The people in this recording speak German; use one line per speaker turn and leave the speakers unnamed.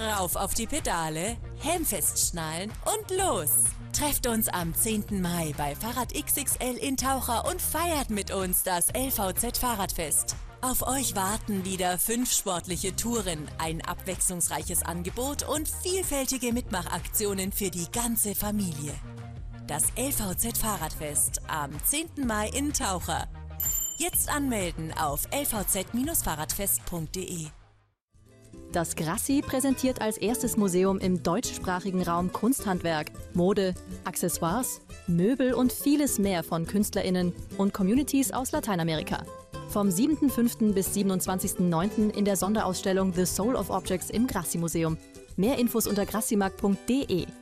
Rauf auf die Pedale, Helm festschnallen und los! Trefft uns am 10. Mai bei Fahrrad XXL in Taucher und feiert mit uns das LVZ Fahrradfest. Auf euch warten wieder 5 sportliche Touren, ein abwechslungsreiches Angebot und vielfältige Mitmachaktionen für die ganze Familie. Das LVZ Fahrradfest am 10. Mai in Taucher. Jetzt anmelden auf lvz-fahrradfest.de.
Das Grassi präsentiert als erstes Museum im deutschsprachigen Raum Kunsthandwerk, Mode, Accessoires, Möbel und vieles mehr von KünstlerInnen und Communities aus Lateinamerika. Vom 7.5. bis 27.9. in der Sonderausstellung The Soul of Objects im Grassi-Museum. Mehr Infos unter grassimarkt.de.